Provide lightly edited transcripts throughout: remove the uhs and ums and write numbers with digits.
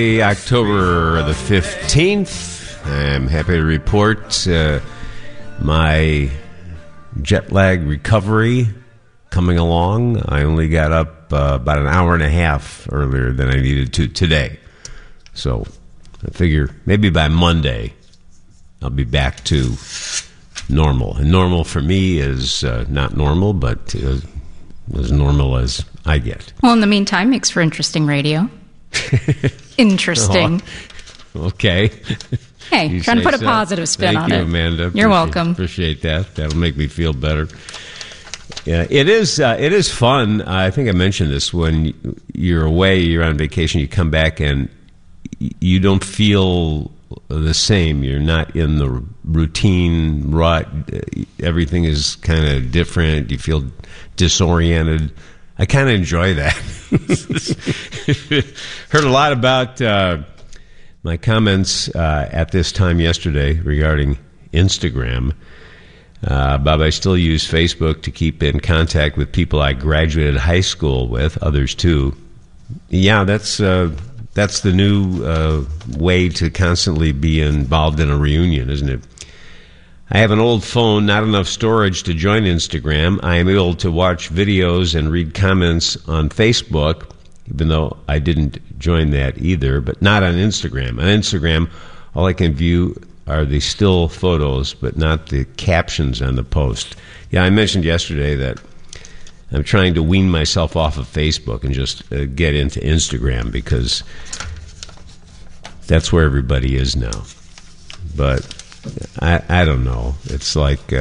October the 15th. I'm happy to report my jet lag recovery coming along. I only got up about an hour and a half earlier than I needed to today. So I figure maybe by Monday I'll be back to normal. And normal for me is not normal, but as normal as I get. Well, in the meantime, makes for interesting radio. Interesting. Oh, okay. Hey, trying to put a positive spin on it. Thank you, Amanda. You're welcome. Appreciate that. That'll make me feel better. Yeah, it is fun. I think I mentioned this. When you're away, you're on vacation, you come back and you don't feel the same. You're not in the routine rut. Everything is kind of different. You feel disoriented. I kind of enjoy that. Heard a lot about my comments at this time yesterday regarding Instagram. Bob, I still use Facebook to keep in contact with people I graduated high school with, others too. Yeah, that's the new way to constantly be involved in a reunion, isn't it? I have an old phone, not enough storage to join Instagram. I am able to watch videos and read comments on Facebook, even though I didn't join that either, but not on Instagram. On Instagram, all I can view are the still photos, but not the captions on the post. Yeah, I mentioned yesterday that I'm trying to wean myself off of Facebook and just get into Instagram because that's where everybody is now. But I don't know. It's like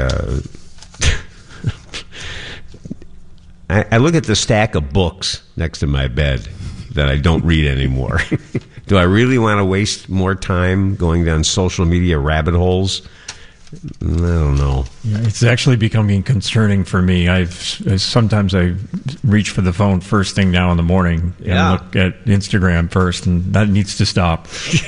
I look at the stack of books next to my bed that I don't read anymore. Do I really want to waste more time going down social media rabbit holes? I don't know. Yeah, it's actually becoming concerning for me. Sometimes I reach for the phone first thing now in the morning and look at Instagram first, and that needs to stop.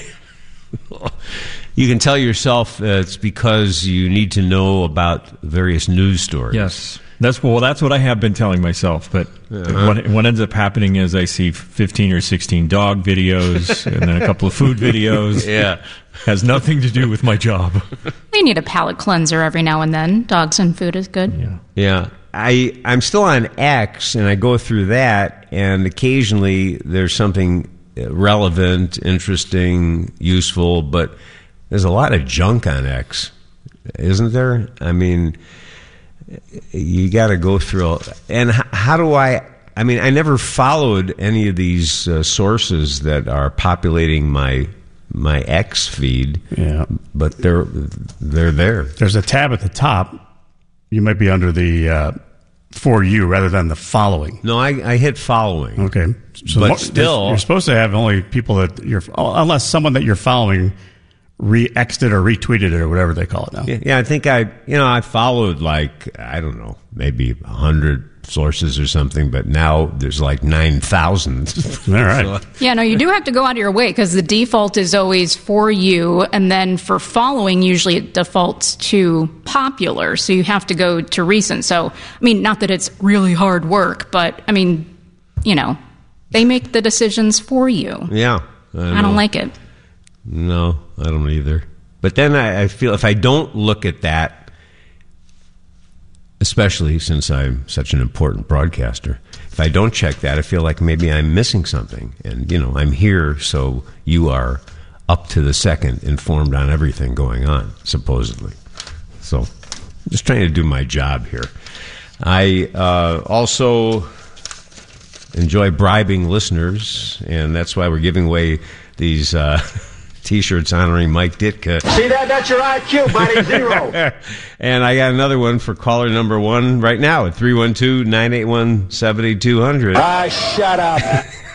You can tell yourself it's because you need to know about various news stories. Yes. That's what I have been telling myself. But what ends up happening is I see 15 or 16 dog videos and then a couple of food videos. Yeah. Has nothing to do with my job. We need a palate cleanser every now and then. Dogs and food is good. Yeah. I'm still on X, and I go through that, and occasionally there's something relevant, interesting, useful, but there's a lot of junk on X, isn't there? I mean, you got to go through. And how do I never followed any of these sources that are populating my X feed. Yeah, but they're there. There's a tab at the top. You might be under the For You rather than the following. No, I hit following. Okay, so but still, you're supposed to have only people that unless someone that you're following re-X'd it or retweeted it or whatever they call it now. Yeah, I think I followed maybe 100 sources or something, but now there's like 9,000. All right. Yeah, no, you do have to go out of your way because the default is always For You, and then for following, usually it defaults to popular, so you have to go to recent. So, not that it's really hard work, but, they make the decisions for you. Yeah. I don't like it. No, I don't either. But then I feel if I don't look at that, especially since I'm such an important broadcaster, if I don't check that, I feel like maybe I'm missing something. And, I'm here, so you are up to the second informed on everything going on, supposedly. So I'm just trying to do my job here. I also enjoy bribing listeners, and that's why we're giving away these T-shirts honoring Mike Ditka. See that? That's your IQ, buddy. 0. And I got another one for caller number 1 right now at 312-981-7200. Shut up.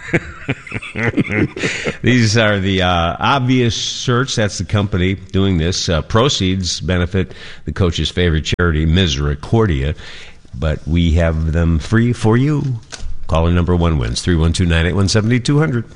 These are the Obvious shirts. That's the company doing this. Proceeds benefit the coach's favorite charity, Misericordia. But we have them free for you. Caller number 1 wins. 312-981-7200.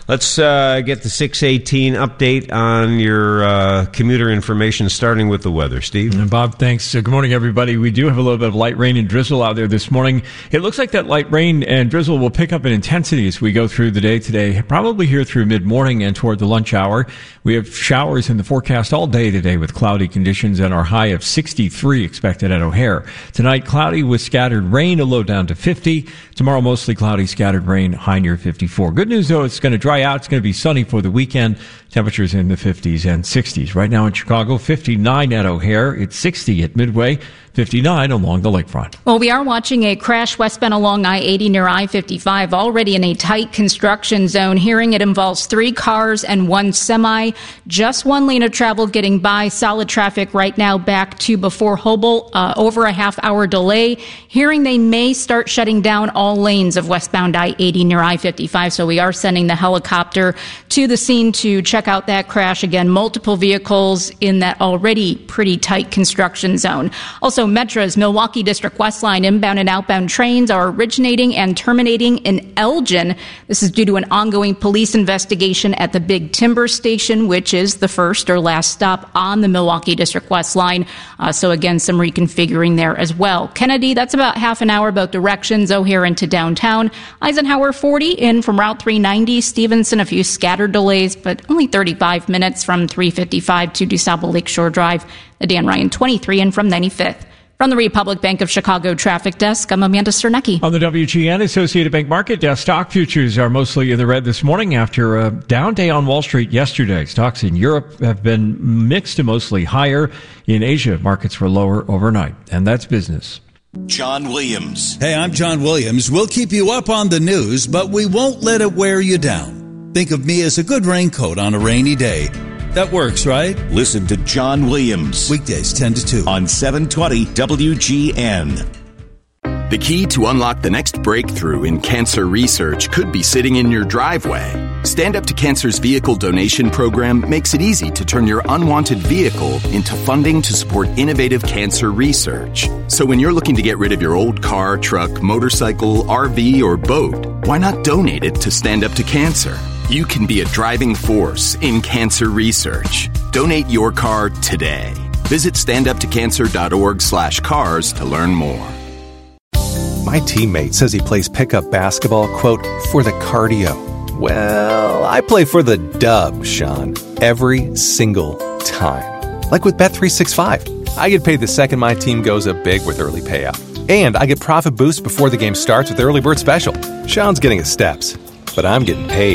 Let's get the 6:18 update on your commuter information, starting with the weather. Steve? And Bob, thanks. Good morning, everybody. We do have a little bit of light rain and drizzle out there this morning. It looks like that light rain and drizzle will pick up in intensity as we go through the day today, probably here through mid-morning and toward the lunch hour. We have showers in the forecast all day today with cloudy conditions and our high of 63 expected at O'Hare. Tonight, cloudy with scattered rain, a low down to 50. Tomorrow, mostly cloudy, scattered rain, high near 54. Good news, though, it's going to dry out. It's going to be sunny for the weekend. Temperatures in the 50s and 60s. Right now in Chicago, 59 at O'Hare. It's 60 at Midway, 59 along the lakefront. Well, we are watching a crash westbound along I-80 near I-55, already in a tight construction zone. Hearing it involves 3 cars and 1 semi. Just 1 lane of travel getting by. Solid traffic right now back to before Hobel. Over a half-hour delay. Hearing they may start shutting down all lanes of westbound I-80 near I-55. So we are sending the helicopter to the scene to check out that crash. Again, multiple vehicles in that already pretty tight construction zone. Also, Metra's Milwaukee District West Line inbound and outbound trains are originating and terminating in Elgin. This is due to an ongoing police investigation at the Big Timber Station, which is the first or last stop on the Milwaukee District West Line. So again, some reconfiguring there as well. Kennedy, that's about half an hour, both directions, O'Hare into downtown. Eisenhower 40 in from Route 390. Stevenson, a few scattered delays, but only 35 minutes from 355 to DuSable Lakeshore Drive. The Dan Ryan 23 in from 95th. From the Republic Bank of Chicago Traffic Desk, I'm Amanda Sternecki. On the WGN Associated Bank Market Desk, stock futures are mostly in the red this morning after a down day on Wall Street yesterday. Stocks in Europe have been mixed to mostly higher. In Asia, markets were lower overnight. And that's business. John Williams. Hey, I'm John Williams. We'll keep you up on the news, but we won't let it wear you down. Think of me as a good raincoat on a rainy day. That works, right? Listen to John Williams. Weekdays 10 to 2 on 720 WGN. The key to unlock the next breakthrough in cancer research could be sitting in your driveway. Stand Up to Cancer's vehicle donation program makes it easy to turn your unwanted vehicle into funding to support innovative cancer research. So when you're looking to get rid of your old car, truck, motorcycle, RV, or boat, why not donate it to Stand Up to Cancer? You can be a driving force in cancer research. Donate your car today. Visit standuptocancer.org/cars to learn more. My teammate says he plays pickup basketball, quote, for the cardio. Well, I play for the dub, Sean, every single time. Like with Bet365. I get paid the second my team goes up big with early payout. And I get profit boost before the game starts with Early Bird Special. Sean's getting his steps, but I'm getting paid.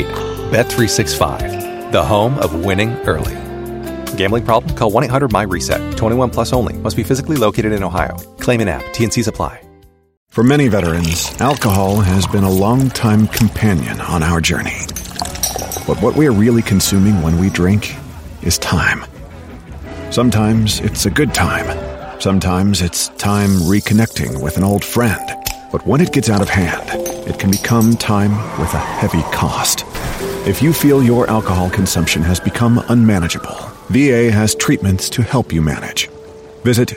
Bet365, the home of winning early. Gambling problem? Call 1-800-MY-RESET. 21 plus only. Must be physically located in Ohio. Claim in app. T&Cs apply. For many veterans, alcohol has been a long-time companion on our journey. But what we are really consuming when we drink is time. Sometimes it's a good time. Sometimes it's time reconnecting with an old friend. But when it gets out of hand, it can become time with a heavy cost. If you feel your alcohol consumption has become unmanageable, VA has treatments to help you manage. Visit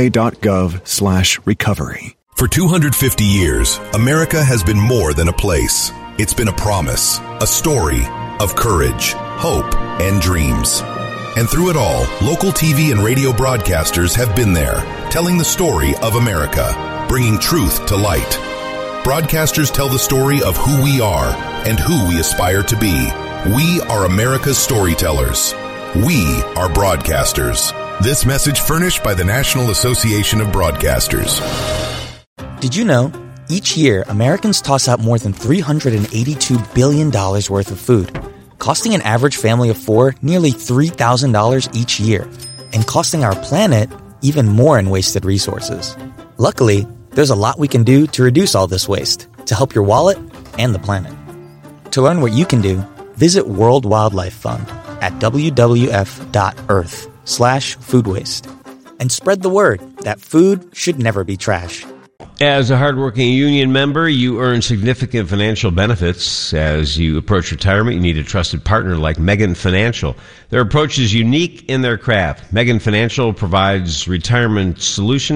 va.gov/recovery. For 250 years, America has been more than a place. It's been a promise, a story of courage, hope, and dreams. And through it all, local TV and radio broadcasters have been there, telling the story of America, bringing truth to light. Broadcasters tell the story of who we are and who we aspire to be. We are America's storytellers. We are broadcasters. This message furnished by the National Association of Broadcasters. Did you know, each year, Americans toss out more than $382 billion worth of food, costing an average family of 4 nearly $3,000 each year, and costing our planet even more in wasted resources. Luckily, there's a lot we can do to reduce all this waste, to help your wallet and the planet. To learn what you can do, visit World Wildlife Fund at wwf.earth/food waste. And spread the word that food should never be trash. As a hardworking union member, you earn significant financial benefits. As you approach retirement, you need a trusted partner like Megan Financial. Their approach is unique in their craft. Megan Financial provides retirement solutions